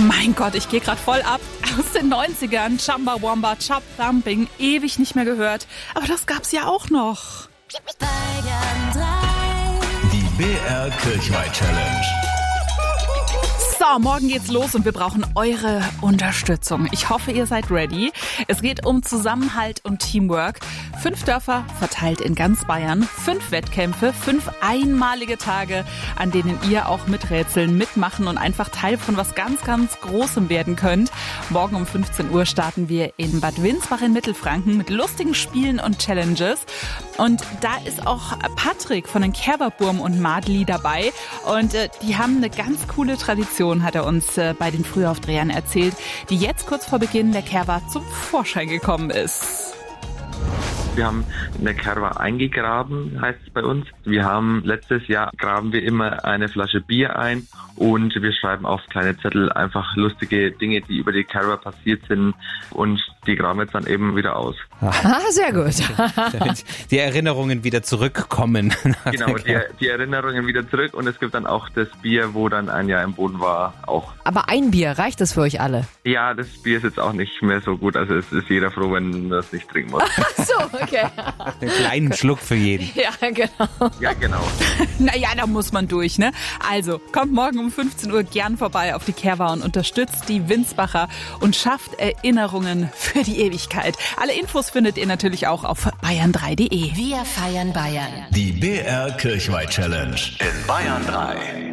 Mein Gott, ich gehe gerade voll ab. Aus den 90ern, Chumbawamba, Chop Thumping, ewig nicht mehr gehört. Aber das gab's ja auch noch. Die BR Kirchweih Challenge. So, morgen geht's los und wir brauchen eure Unterstützung. Ich hoffe, ihr seid ready. Es geht um Zusammenhalt und Teamwork. 5 Dörfer verteilt in ganz Bayern, 5 Wettkämpfe, 5 einmalige Tage, an denen ihr auch miträtseln, mitmachen und einfach Teil von was ganz, ganz Großem werden könnt. Morgen um 15 Uhr starten wir in Bad Windsbach in Mittelfranken mit lustigen Spielen und Challenges. Und da ist auch Patrick von den Kerberburm und Madli dabei. Und die haben eine ganz coole Tradition, hat er uns bei den Frühaufdrehern erzählt, die jetzt kurz vor Beginn der Kerwa zum Vorschein gekommen ist. Wir haben in der Kerwa eingegraben, heißt es bei uns. Letztes Jahr graben wir immer eine Flasche Bier ein und wir schreiben auf kleine Zettel einfach lustige Dinge, die über die Kerwa passiert sind, und die graben jetzt dann eben wieder aus. Ah, sehr gut. Damit die Erinnerungen wieder zurückkommen. Genau, die Erinnerungen wieder zurück, und es gibt dann auch das Bier, wo dann ein Jahr im Boden war, auch. Aber ein Bier, reicht das für euch alle? Ja, das Bier ist jetzt auch nicht mehr so gut, also es ist jeder froh, wenn er es nicht trinken muss. Ach so, okay. Einen kleinen Schluck für jeden. Ja, genau. Ja, genau. Naja, da muss man durch, ne? Also, kommt morgen um 15 Uhr gern vorbei auf die Kerwa und unterstützt die Winsbacher und schafft Erinnerungen für die Ewigkeit. Alle Infos findet ihr natürlich auch auf bayern3.de. Wir feiern Bayern. Die BR Kirchweih Challenge in Bayern 3.